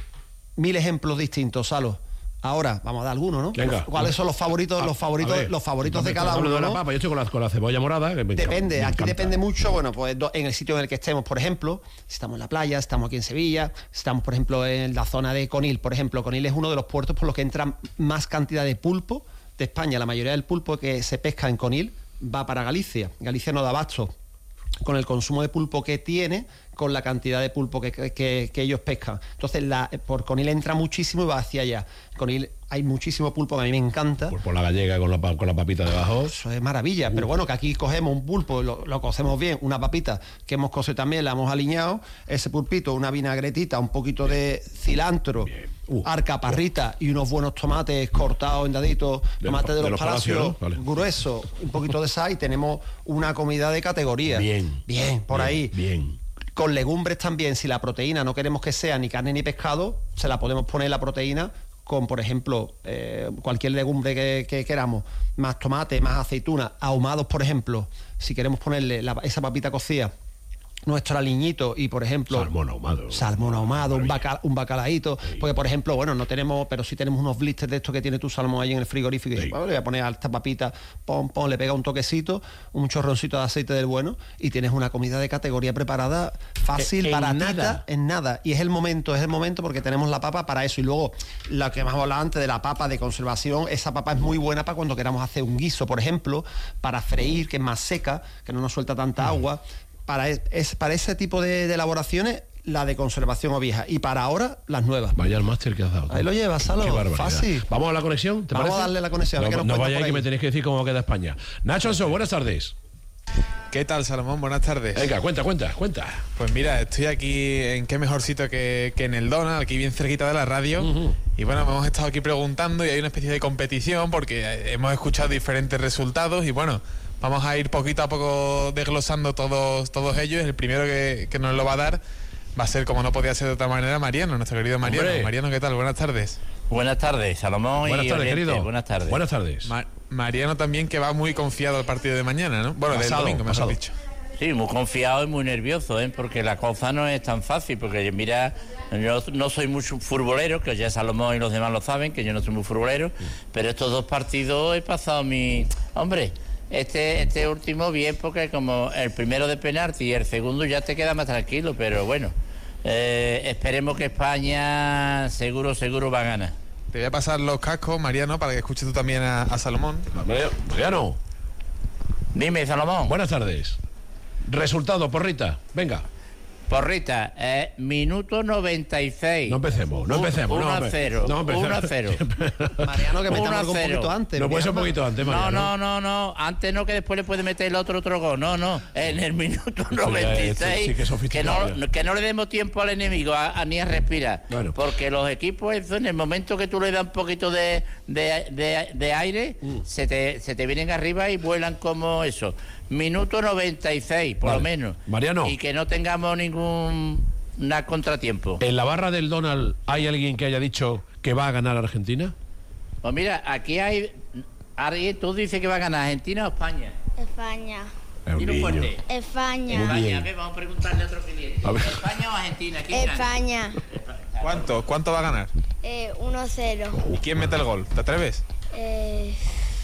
Mil ejemplos distintos, Salo. Ahora, vamos a dar algunos, ¿no? Venga. ¿Cuáles son los favoritos, a, los favoritos, ver, los favoritos de cada uno? De la ¿no? papa. Yo estoy con la, con la cebolla morada. Que me depende, me aquí encanta. depende mucho, bueno, pues en el sitio en el que estemos, por ejemplo, si estamos en la playa, estamos aquí en Sevilla, si estamos, por ejemplo, en la zona de Conil, por ejemplo. Conil es uno de los puertos por los que entra más cantidad de pulpo de España. La mayoría del pulpo que se pesca en Conil va para Galicia. Galicia no da abasto con el consumo de pulpo que tiene, con la cantidad de pulpo que, que, que ellos pescan. Entonces, la, por Conil entra muchísimo y va hacia allá. Conil hay muchísimo pulpo que a mí me encanta. Por, por la gallega con la, con la papita debajo. Eso es maravilla. Uh. Pero bueno, que aquí cogemos un pulpo, lo, lo cocemos bien, una papita que hemos cocido también, la hemos aliñado, ese pulpito, una vinagretita, un poquito de cilantro, uh. arcaparrita y unos buenos tomates cortados en daditos, de tomates de, de los, los palacios, palacios ¿no? Vale. Gruesos, un poquito de sal y tenemos una comida de categoría. Bien. Bien, por bien, ahí. Bien. Con legumbres también, si la proteína no queremos que sea ni carne ni pescado, se la podemos poner la proteína con, por ejemplo, eh, cualquier legumbre que, que queramos, más tomate, más aceituna, ahumados, por ejemplo, si queremos ponerle la, esa papita cocida, nuestro aliñito y, por ejemplo... Salmón ahumado. Salmón ahumado, un, bacal, un bacalaíto. Sí. Porque, por ejemplo, bueno, no tenemos... Pero sí tenemos unos blisters de estos que tiene tu salmón ahí en el frigorífico. Sí. Y dice, bueno, le voy a poner a esta papita, pom, pom, le pega un toquecito, un chorroncito de aceite del bueno y tienes una comida de categoría preparada, fácil, en baratita, nada. en nada. Y es el momento, es el momento porque tenemos la papa para eso. Y luego, lo que hemos hablado antes de la papa de conservación, esa papa es muy buena para cuando queramos hacer un guiso, por ejemplo, para freír, que es más seca, que no nos suelta tanta agua. Para, es, para ese tipo de, de elaboraciones, la de conservación o vieja. Y para ahora, las nuevas. Vaya el máster que has dado. Ahí lo llevas, Salo. Fácil. ¿Vamos a la conexión? ¿Te Vamos parece? a darle la conexión. No, que nos no cuenta vayáis por ahí. que me tenéis que decir cómo queda España. Nacho Anso, buenas tardes. ¿Qué tal, Salomón? Buenas tardes. Venga, cuenta, cuenta, cuenta. Pues mira, estoy aquí en qué mejor sitio que, que en el Donald, aquí bien cerquita de la radio. Uh-huh. Y bueno, hemos estado aquí preguntando y hay una especie de competición porque hemos escuchado diferentes resultados y bueno, vamos a ir poquito a poco desglosando todos, todos ellos. El primero que, que nos lo va a dar va a ser, como no podía ser de otra manera, Mariano, nuestro querido Mariano. Hombre. Mariano, ¿qué tal? Buenas tardes. Buenas tardes, Salomón. Buenas y tardes, Oriente. querido. Buenas tardes. Buenas tardes. Ma- Mariano también, que va muy confiado al partido de mañana, ¿no? Bueno, pasado, del domingo, mejor dicho. Sí, muy confiado y muy nervioso, ¿eh? Porque la cosa no es tan fácil, porque mira, yo no soy muy futbolero, que ya Salomón y los demás lo saben, que yo no soy muy futbolero, sí. Pero estos dos partidos he pasado mi... Hombre, este, este último bien, porque como el primero de penalti y el segundo ya te queda más tranquilo, pero bueno, eh, esperemos que España seguro, seguro va a ganar. Te voy a pasar los cascos, Mariano, para que escuches tú también a, a Salomón. Mariano. Dime, Salomón. Buenas tardes. Resultado, porrita, venga. Porrita, eh, minuto noventa y seis. No empecemos, no empecemos. uno a cero. No empecemos. uno a cero. Mariano, que metamos algo un poquito antes. No puede ser un poquito antes, Mariano. No, no, no, no. Antes no, que después le puede meter el otro otro gol. No, no. En el minuto noventa y seis. Sí, sí, que, que, no, que no le demos tiempo al enemigo a, a ni a respirar. Bueno. Porque los equipos, eso, en el momento que tú le das un poquito de, de, de, de aire, mm. se, te, se te vienen arriba y vuelan como eso. Minuto noventa y seis, por vale. lo menos. Mariano. Y que no tengamos ningún na contratiempo. ¿En la barra del Donald hay alguien que haya dicho que va a ganar Argentina? Pues mira, aquí hay... Alguien, tú dices que va a ganar Argentina o España. España. Es un niño. España. España, a ver, vamos a preguntarle a otro cliente. ¿España o Argentina? ¿Quién España. Gana? ¿Cuánto? ¿Cuánto va a ganar? Eh, uno cero. ¿Y quién mete el gol? ¿Te atreves? Eh...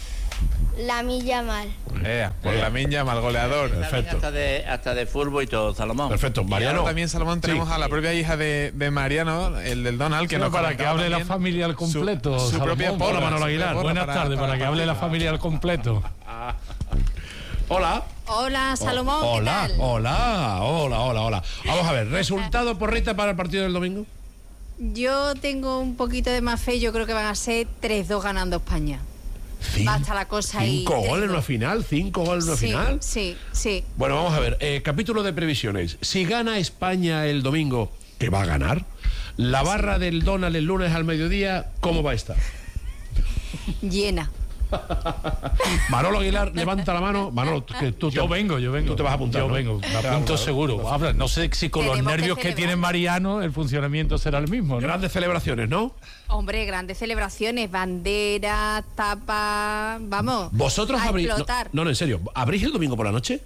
Lamine Yamal. Eh, pues Lamine Yamal, goleador. Perfecto. Hasta de, hasta de fútbol y todo, Salomón. Perfecto, Mariano. Y también, Salomón, tenemos sí. a la propia hija de, de Mariano, el del Donald, que sí, nos para que hable la familia al completo. Su, su propia porra. Hola, Manolo Aguilar. Buenas para, tardes, para, para que hable la familia al completo. Hola. Hola, Salomón. Oh, hola, ¿qué tal? hola, hola, hola, hola. Vamos a ver, ¿resultado, porrita, para el partido del domingo? Yo tengo un poquito de más fe, yo creo que van a ser tres dos ganando España. Va a estar la cosa ahí. ¿Cinco goles en una final? ¿Cinco goles en una sí, final? Sí, sí. Bueno, vamos a ver. Eh, capítulo de previsiones. Si gana España el domingo, que va a ganar, la barra del Donald el lunes al mediodía, ¿cómo va a estar? Llena. Manolo Aguilar, levanta la mano. Manolo, que tú te, Yo vengo, yo vengo. Tú te vas a apuntar. Yo ¿no? vengo, me Te vas a apunto apuntar, seguro. ¿no? Habla, no sé si con Tenemos los que nervios que, celebrar. tiene Mariano, el funcionamiento será el mismo, ¿no? Grandes celebraciones, ¿no? Hombre, grandes celebraciones, banderas, tapas, vamos. ¿Vosotros a abrís? No, explotar. no, no, en serio. ¿Abrís el domingo por la noche?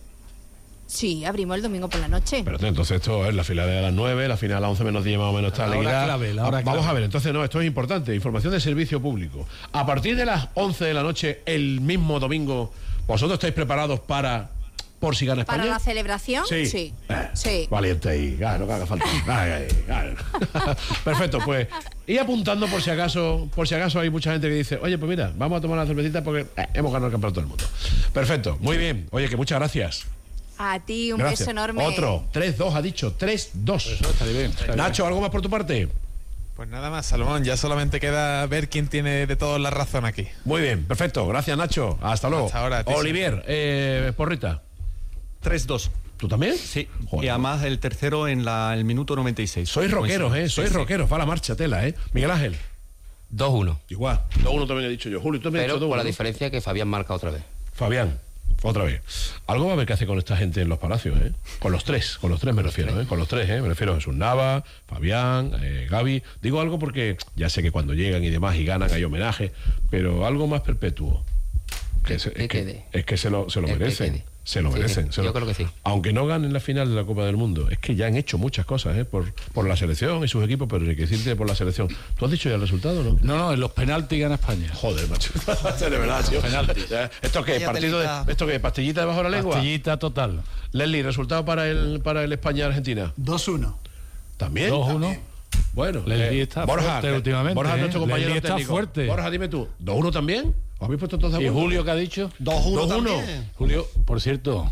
Sí, abrimos el domingo por la noche. Espérate, entonces esto es la final de las nueve, la final a las once menos diez más o menos está La hora liquidada. clave, la hora Vamos clave. a ver, entonces no, esto es importante, información de servicio público. A partir de las once de la noche, el mismo domingo, ¿vosotros estáis preparados para, por si gana España? ¿Para la celebración? Sí. Sí. Eh, Sí. Valiente ahí, claro, que haga falta. Ay, ay, ay. Perfecto, pues, y apuntando por si acaso, por si acaso hay mucha gente que dice, oye, pues mira, vamos a tomar una cervecita porque eh, hemos ganado el campeonato del mundo. Perfecto, muy bien. Oye, que muchas gracias. A ti, un Gracias. beso enorme. Otro, tres dos ha dicho, tres dos. Está bien, está bien. Nacho, ¿algo más por tu parte? Pues nada más, Salomón, ya solamente queda ver quién tiene de todos la razón aquí. Muy bien, perfecto. Gracias, Nacho. Hasta luego. Hasta ahora, a ti, Olivier, eh, Porrita. tres dos. ¿Tú también? Sí. Joder. Y además el tercero en la, el minuto noventa y seis. Sois rockeros, ¿eh? Sois Sí, sí. rockeros. Va a la marcha, tela, ¿eh? Miguel Ángel. dos uno. Igual. dos uno también he dicho yo. Julio, tú me has Pero dicho dos por uno, la ¿no? diferencia que Fabián marca otra vez. Fabián, otra vez. Algo va a haber que hacer con esta gente en los palacios, ¿eh? Con los tres, con los tres me refiero, ¿eh? Con los tres, ¿eh? Me refiero a Jesús Nava, Fabián, eh, Gaby. Digo algo porque ya sé que cuando llegan y demás y ganan hay homenaje, pero algo más perpetuo. Que se- que es, que, quede. es que se lo, se lo El que merecen. quede. Se lo Sí, merecen. sí, se yo lo- creo que sí. Aunque no ganen la final de la Copa del Mundo, es que ya han hecho muchas cosas, ¿eh? Por, por la selección y sus equipos, pero hay que decirte por la selección. ¿Tú has dicho ya el resultado, no? No, no, en los penaltis gana España. Joder, macho. de verdad, tío. Penaltis. ¿Esto qué? Vaya ¿Partido de, telita. ¿Esto qué? ¿Pastillita debajo de la lengua? Pastillita total. Leslie, ¿resultado para el, para el España-Argentina? dos uno. ¿También? dos uno. Bueno, Leslie eh, está Borja, fuerte que- últimamente, Borja, ¿eh? nuestro compañero Leslie está técnico. fuerte. Borja, dime tú, ¿dos uno también? ¿Os habéis puesto todos de ¿Y acuerdo? Julio qué ha dicho? dos uno también. Julio, por cierto,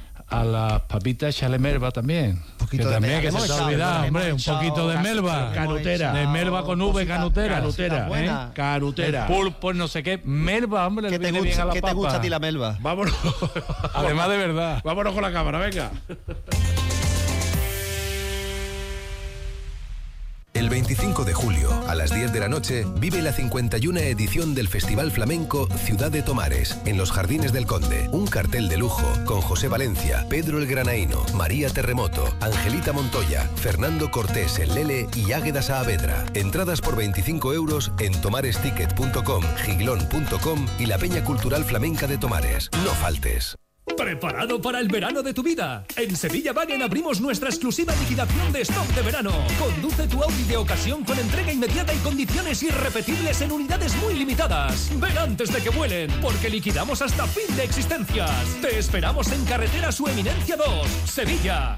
a las papitas échale melva también. Que de también, melva. que se Hemos te ha echado, olvidado, hemos hombre, un echado poquito de cas- melva. Canutera. De melva con V, Cosita- canutera. Canutera, buena. ¿eh? Canutera. El pulpo, no sé qué. Melva, hombre, ¿Qué le te, viene bien a gusta, la ¿qué te papa. gusta a ti la melva? Vámonos. Además de verdad. Vámonos con la cámara, venga. El veinticinco de julio, a las diez de la noche, vive la cincuenta y una edición del Festival Flamenco Ciudad de Tomares, en los Jardines del Conde. Un cartel de lujo con José Valencia, Pedro el Granaíno, María Terremoto, Angelita Montoya, Fernando Cortés el Lele y Águeda Saavedra. Entradas por veinticinco euros en tomaresticket punto com, giglón punto com y la Peña Cultural Flamenca de Tomares. No faltes. ¿Preparado para el verano de tu vida? En Sevilla Wagen abrimos nuestra exclusiva liquidación de stock de verano. Conduce tu Audi de ocasión con entrega inmediata y condiciones irrepetibles en unidades muy limitadas. Ven antes de que vuelen, porque liquidamos hasta fin de existencias. Te esperamos en Carretera Su Eminencia dos, Sevilla.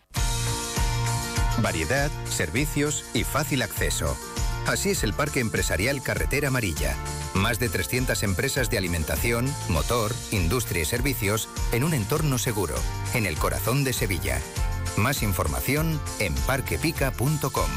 Variedad, servicios y fácil acceso. Así es el Parque Empresarial Carretera Amarilla. Más de trescientas empresas de alimentación, motor, industria y servicios en un entorno seguro, en el corazón de Sevilla. Más información en parquepica punto com.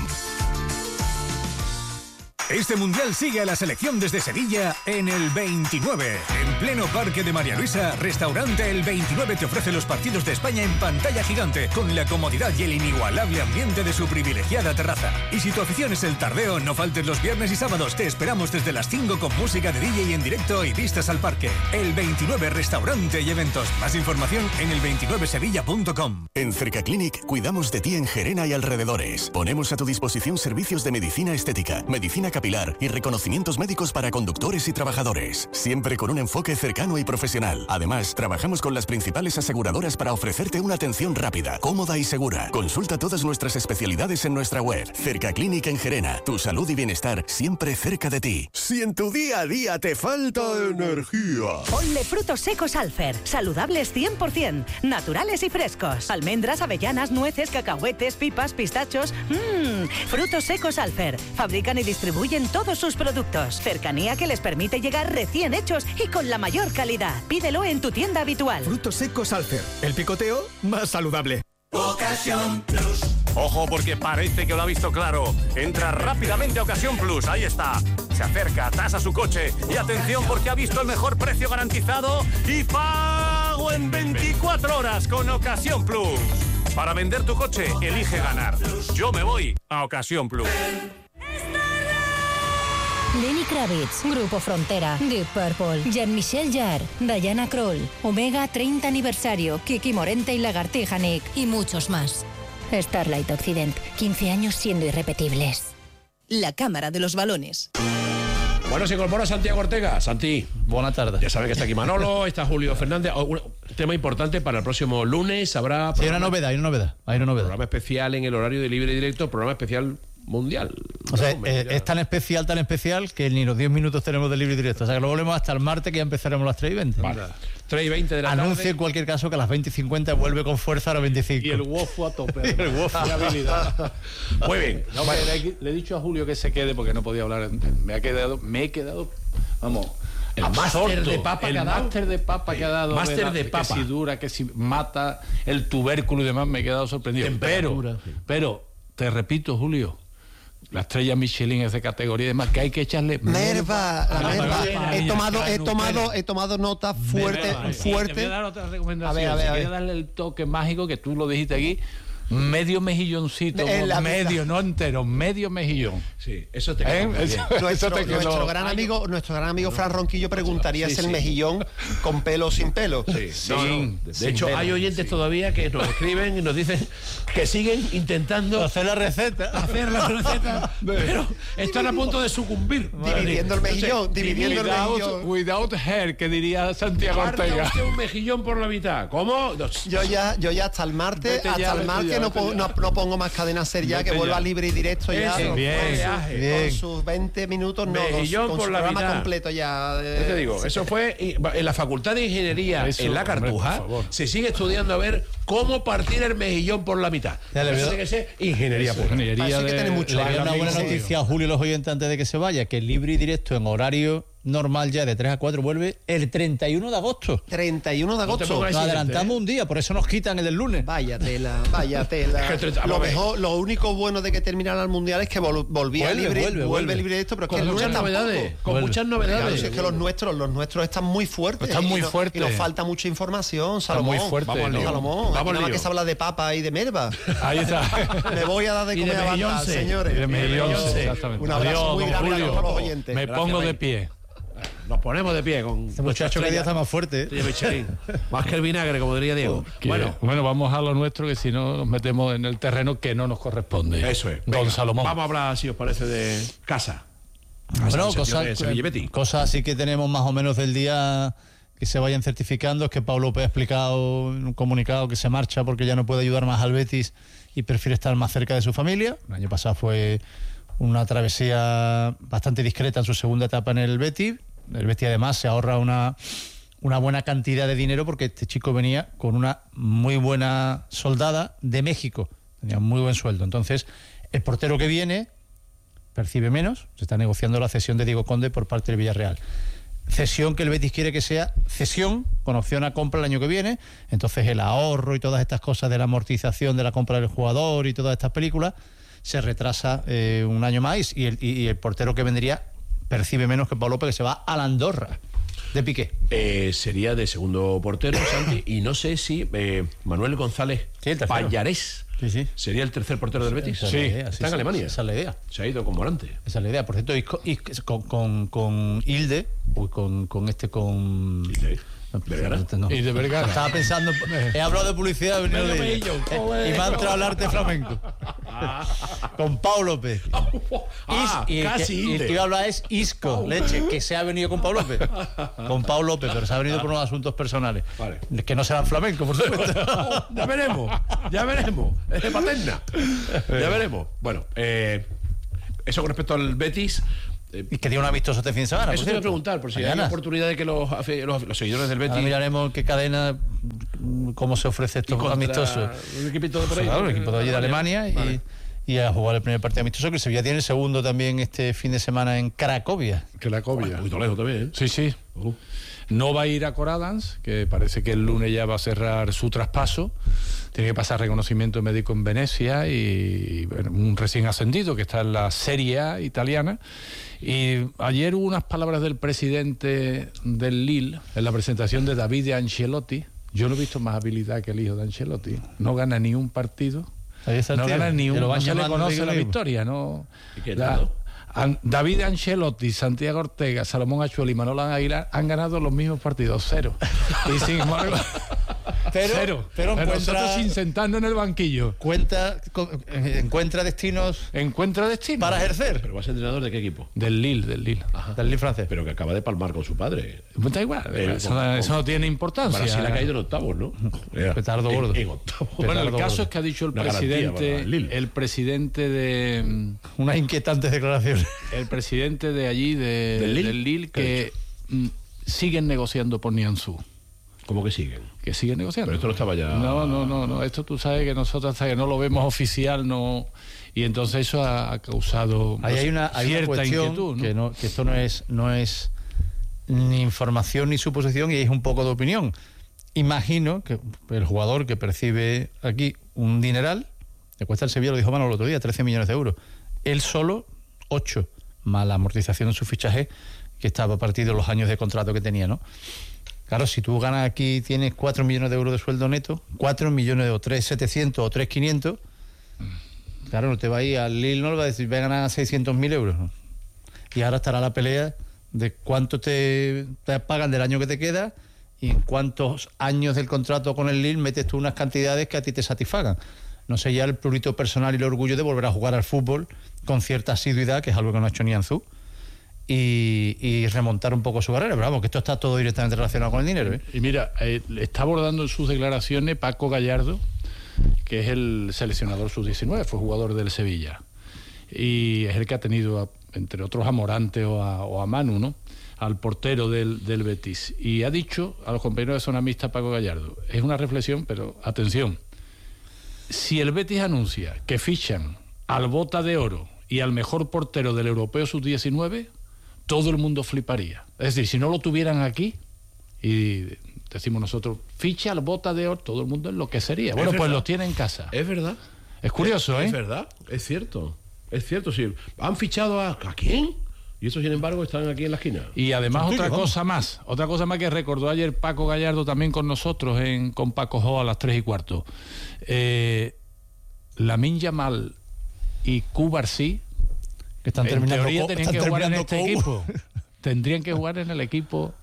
Este mundial sigue a la selección desde Sevilla en el veintinueve. En pleno Parque de María Luisa, Restaurante El veintinueve te ofrece los partidos de España en pantalla gigante, con la comodidad y el inigualable ambiente de su privilegiada terraza. Y si tu afición es el tardeo, no faltes los viernes y sábados. Te esperamos desde las cinco con música de D J en directo y vistas al parque. El veintinueve Restaurante y Eventos. Más información en el veintinueve sevilla punto com. En Cercaclinic cuidamos de ti en Gerena y alrededores. Ponemos a tu disposición servicios de medicina estética, medicina capilar y reconocimientos médicos para conductores y trabajadores, siempre con un enfoque cercano y profesional. Además, trabajamos con las principales aseguradoras para ofrecerte una atención rápida, cómoda y segura. Consulta todas nuestras especialidades en nuestra web. Cercaclinic en Gerena, tu salud y bienestar siempre cerca de ti. Si en tu día a día te falta energía. Ponle frutos secos Alfer, saludables cien por ciento, naturales y frescos. Almendras, avellanas, nueces, cacahuetes, pipas, pistachos. Mmm, frutos secos Alfer. Fabrican y distribuyen todos sus productos. Cercanía que les permite llegar recién hechos y con la mayor calidad. Pídelo en tu tienda habitual. Frutos secos Alfer. El picoteo más saludable. Ocasión Plus. Ojo porque parece que lo ha visto claro. Entra rápidamente a Ocasión Plus, ahí está. Se acerca, tasa su coche y atención porque ha visto el mejor precio garantizado y pago en veinticuatro horas con Ocasión Plus. Para vender tu coche, elige ganar. Yo me voy a Ocasión Plus. Lenny Kravitz, Grupo Frontera, Deep Purple, Jean-Michel Jarre, Diana Kroll, Omega treinta aniversario, Kiki Morente y Lagartija Nick y muchos más. Starlight Occident, quince años siendo irrepetibles. La Cámara de los Balones. Bueno, se incorpora Santiago Ortega. Santi, buenas tardes. Ya sabe que está aquí Manolo, está Julio Fernández. Un tema importante para el próximo lunes. Habrá sí, hay una novedad, hay una novedad, hay una novedad. Programa especial en el horario de Libre y Directo, programa especial mundial. O sea, no, eh, es tan especial, tan especial que ni los diez minutos tenemos de Libre y Directo. O sea, que lo volvemos hasta el martes, que ya empezaremos a las tres y veinte. Vale. tres y veinte de la tarde. Anuncio en cualquier caso que a las veinte y cincuenta vuelve con fuerza a las veinticinco. Y el WOFU a tope. el WOFU. habilidad. Muy bien. No, bueno. le, le he dicho a Julio que se quede porque no podía hablar. Me ha quedado, me he quedado, vamos, el máster de papa el que ha dado. máster de papa sí. que ha dado. Máster de, de papa. Que si dura, que si mata el tubérculo y demás, me he quedado sorprendido. Pero, sí. pero, te repito, Julio, la estrella Michelin es de categoría y demás, que hay que echarle merva, la merva. He tomado, he tomado, he tomado nota fuerte, fuerte. Te voy a dar otra recomendación. A ver, a ver, si a ver. quieres darle el toque mágico que tú lo dijiste aquí, medio mejilloncito, medio, no entero, medio mejillón. Sí, eso te quedó ¿Eh? muy bien. Nuestro, nuestro gran amigo, nuestro gran amigo Fran Ronquillo preguntaría sí, si el sí. mejillón con pelo o sin pelo. Sí, sí. No, no. De sin hecho, pelo. Hay oyentes sí. todavía que nos escriben y nos dicen que siguen intentando hacer la receta, hacer la receta, pero están a punto de sucumbir. Dividiendo el mejillón, sí. dividiendo without, el mejillón. Without hair, que diría Santiago Ortega. un mejillón por la mitad. ¿Cómo? Yo ya, yo ya hasta el martes, hasta ya, el martes no, pongo, no, no pongo más cadena ser ya, que vuelva ya. Libre y directo ya. Bien, con, bien, sus, bien. con sus veinte minutos, no, mejillón con por su la programa mitad. completo ya. De, ¿Qué te digo? Sí. Eso fue en la Facultad de Ingeniería, eso, en La Cartuja, hombre, se sigue estudiando a ver cómo partir el mejillón por la mitad. Ya le eso tiene que ser ingeniería pura. Ingeniería de, que tiene mucho. Le voy a dar una buena noticia a Julio y los oyentes antes de que se vaya, que Libre y Directo en horario normal ya de tres a cuatro vuelve el treinta y uno de agosto. treinta y uno de agosto. No nos adelantamos ¿eh? un día, por eso nos quitan el del lunes. Vaya tela, vaya tela. lo mejor, lo único bueno de que terminara el mundial es que vol volvía vuelve, libre, vuelve, vuelve, vuelve libre de esto, pero es con que el lunes muchas novedades, tampoco. con vuelve. muchas novedades. Claro, si es que los nuestros, los nuestros están muy fuertes. Están muy y no, fuertes. Y nos falta mucha información, Salomón. Están muy fuertes. Vamos, no. Salomón. Vamos nada más que se habla de papa y de merva. Ahí está. Me voy a dar de comer a banda, señores. De Mellonce, exactamente. Un abrazo muy grande a todos los oyentes. Me pongo de pie. Nos ponemos de pie con este muchacho que día está más fuerte. ¿eh? Más que el vinagre, como diría Diego. Oh, bueno, bueno, vamos a lo nuestro, que si no nos metemos en el terreno que no nos corresponde. Eso es. Don Venga, Salomón. Vamos a hablar, si os parece, de casa. casa bueno, cosas, cosas así que tenemos más o menos del día que se vayan certificando. Es que Pau López ha explicado en un comunicado que se marcha porque ya no puede ayudar más al Betis y prefiere estar más cerca de su familia. El año pasado fue una travesía bastante discreta en su segunda etapa en el Betis. El Betis además se ahorra una, una buena cantidad de dinero porque este chico venía con una muy buena soldada de México, tenía un muy buen sueldo. Entonces, el portero que viene percibe menos, se está negociando la cesión de Diego Conde por parte del Villarreal. Cesión que el Betis quiere que sea cesión con opción a compra el año que viene. Entonces el ahorro y todas estas cosas de la amortización de la compra del jugador y todas estas películas se retrasa eh, un año más y el, y el portero que vendría percibe menos que Pau López, que se va a la Andorra de Piqué. Eh, sería de segundo portero, Santi, y no sé si eh, Manuel González sí, Pallarés sí, sí. sería el tercer portero del Betis. Sí, sí. Idea, está sí, en Alemania. Esa es la idea. Se ha ido con volante. Esa es la idea. Por cierto, y con, y con, con, con Hilde, uy, con, con este, con... Hilde. ¿Vergara? No. Y de Vergara. Estaba pensando, he hablado de publicidad de de de y me ha entrado al arte flamenco. Con Pau López. Ah, y, casi el que, y el que iba a hablar es Isco, Pau. Leche, que se ha venido con Pau López. Con Pau López, pero se ha venido por unos asuntos personales. Vale. Que no serán flamencos, por supuesto. Ya veremos, ya veremos. Es de Paterna. Ya veremos. Bueno, eh, eso con respecto al Betis. Y que dio un amistoso este fin de semana. Eso te iba a preguntar, por si Mañana. Hay oportunidad de que los, los, los seguidores del Betis. Ahora miraremos qué cadena, cómo se ofrece estos amistosos. Un equipito de por ahí. Claro, el equipo de allí de Alemania. Vale. y a jugar el primer partido amistoso, que el Sevilla tiene el segundo también este fin de semana en Cracovia. Cracovia. Muy lejos también, ¿eh? Sí, sí. Uh. No va a ir a Coradans, que parece que el lunes ya va a cerrar su traspaso. Tiene que pasar reconocimiento médico en Venecia y, y bueno, un recién ascendido que está en la Serie A italiana. Y ayer hubo unas palabras del presidente del Lille en la presentación de David Ancelotti. Yo no he visto más habilidad que el hijo de Ancelotti. No gana ni un partido. No gana ni un, no se le conoce la victoria, ¿no? ¿Y qué la, an, David Ancelotti, Santiago Ortega, Salomón Achuelo y Manolo Aguilar han ganado los mismos partidos, cero. Y sin embargo, pero, cero. Pero, pero encuentra, nosotros sin sentarnos en el banquillo. Cuenta, encuentra destinos. Encuentra destinos. Para ejercer. ¿Pero vas a entrenador de qué equipo? Del Lille, del Lille. Ajá. Del Lille francés. Pero que acaba de palmar con su padre. Pues da igual, eh, eso, con, eso no tiene importancia. Brasil ha caído en octavos, ¿no? Petardo gordo. En, en octavos. Bueno, el caso gordo. Es que ha dicho el Una presidente, el presidente de... Unas inquietantes declaraciones. El presidente de allí, de, ¿Del Lille? del Lille, que mm, siguen negociando por Nianzú. ¿Cómo que siguen? Que siguen negociando. Pero esto no estaba ya... No, no, no, no. Esto tú sabes que nosotros hasta que no lo vemos oficial, no... Y entonces eso ha, ha causado ahí hay una, hay cierta una cuestión inquietud, ¿no? Que, no, que esto no es, no es ni información ni suposición, y es un poco de opinión. Imagino que el jugador que percibe aquí un dineral, le cuesta el Sevilla, lo dijo Manolo el otro día, trece millones de euros. Él solo, ocho, más la amortización en su fichaje, que estaba partido los años de contrato que tenía, ¿no? Claro, si tú ganas aquí, tienes cuatro millones de euros de sueldo neto, cuatro millones o tres setecientos o tres quinientos, claro, no te va a ir al Lille, no le va a decir, voy a ganar seiscientos mil euros, ¿no? Y ahora estará la pelea de cuánto te, te pagan del año que te queda y en cuántos años del contrato con el Lille metes tú unas cantidades que a ti te satisfagan. No sé, ya el prurito personal y el orgullo de volver a jugar al fútbol con cierta asiduidad, que es algo que no ha hecho Nianzú, y, y remontar un poco su carrera. Pero vamos, que esto está todo directamente relacionado con el dinero, ¿eh? Y mira, eh, está abordando en sus declaraciones Paco Gallardo, que es el seleccionador sub diecinueve, fue jugador del Sevilla. Y es el que ha tenido, a, entre otros, a Morante o a, o a Manu, ¿no? Al portero del, del Betis. Y ha dicho a los compañeros de zona mixta Paco Gallardo, es una reflexión, pero atención, si el Betis anuncia que fichan al Bota de Oro y al mejor portero del Europeo sub diecinueve, todo el mundo fliparía. Es decir, si no lo tuvieran aquí, y decimos nosotros, ficha al Bota de Oro, todo el mundo enloquecería. Bueno, pues los tiene en casa. Es verdad. Es curioso, es, ¿eh? Es verdad, es cierto. Es cierto, sí. Han fichado a... ¿A quién? Y estos, sin embargo, están aquí en la esquina. Y además Son otra tuyos, cosa vamos. más, otra cosa más que recordó ayer Paco Gallardo también con nosotros, en, con Paco Jo a las tres y cuarto. Eh, Lamine Yamal y Cubarsí, que están en terminando teoría co- tenían están que jugar en terminando este co- equipo. Tendrían que jugar en el equipo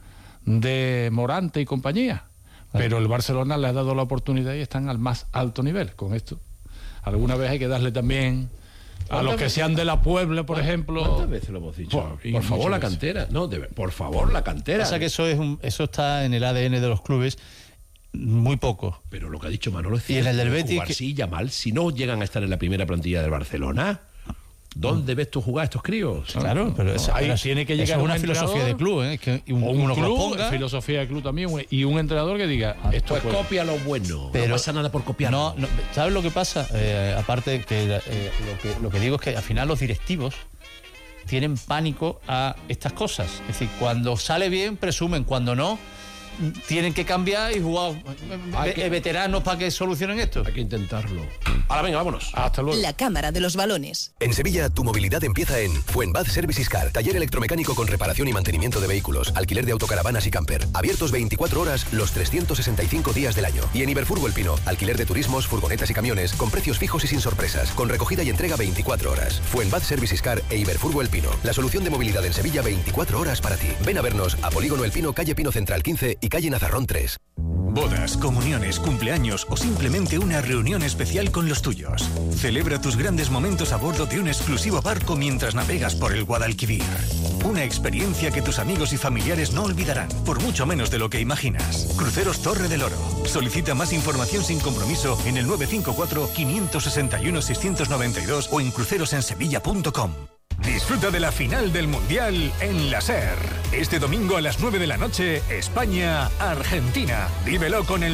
de Morante y compañía. Pero el Barcelona le ha dado la oportunidad y están al más alto nivel con esto. Alguna vez hay que darle también a los que sean de la Puebla, por ejemplo. ¿Cuántas veces lo hemos dicho? Por, Por favor, la veces. cantera. No, de- por favor, la cantera. Pasa que eso es un, eso está en el A D N de los clubes muy poco. Pero lo que ha dicho Manolo es Y en el del Betis, jugar que- sí, Yamal, si no llegan a estar en la primera plantilla del Barcelona, ¿dónde ves tú jugar a estos críos? Claro, pero esa- Ahí pero tiene que eso llegar es una un filosofía entrenador, de club, ¿eh? Que un, o un uno que lo club, ponga. filosofía de club también, y un entrenador que diga, esto Pues puede. copia lo bueno. Pero- no pasa nada por copiarlo. No, no, ¿sabes lo que pasa? Eh, aparte que, eh, lo que lo que digo es que al final los directivos tienen pánico a estas cosas. Es decir, cuando sale bien presumen, cuando no tienen que cambiar y jugar Hay ve- que- veteranos para que solucionen esto. Hay que intentarlo. Ahora venga, vámonos. Hasta luego. La cámara de los balones. En Sevilla, tu movilidad empieza en Fuenbad Services Car, taller electromecánico con reparación y mantenimiento de vehículos, alquiler de autocaravanas y camper, abiertos veinticuatro horas los trescientos sesenta y cinco días del año. Y en Iberfurgo El Pino, alquiler de turismos, furgonetas y camiones, con precios fijos y sin sorpresas, con recogida y entrega veinticuatro horas. Fuenbad Services Car e Iberfurgo El Pino, la solución de movilidad en Sevilla veinticuatro horas para ti. Ven a vernos a Polígono El Pino, calle Pino Central quince y calle Nazarrón tres. Bodas, comuniones, cumpleaños o simplemente una reunión especial con los tuyos. Celebra tus grandes momentos a bordo de un exclusivo barco mientras navegas por el Guadalquivir. Una experiencia que tus amigos y familiares no olvidarán, por mucho menos de lo que imaginas. Cruceros Torre del Oro. Solicita más información sin compromiso en el nueve cinco cuatro, cinco seis uno, seis nueve dos o en crucerosensevilla punto com. Disfruta de la final del Mundial en la SER. Este domingo a las nueve de la noche, España-Argentina. Vívelo con el